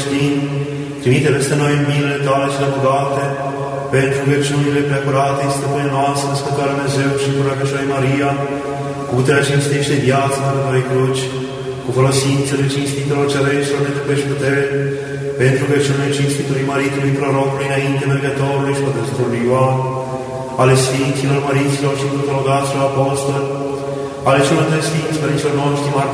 creștini, trimite peste noi în binele Tale cele bogate, pentru rugăciunile preacurate, Stăpâne noastră, Născătoare Dumnezeu și Curată și Maria, cu puterea cinstește viața Mărătoarei Cruci, cu folosințele cinstitelor cereștilor de tăpești putere, pentru rugăciunile cinstitului Maritului, Prorocului, înainte mergătorului și Pătăstorului Ioan, ale Sfinților, Măriților și Mărtologaților Apostoli, ale celor de Sfinți Părinților noștri,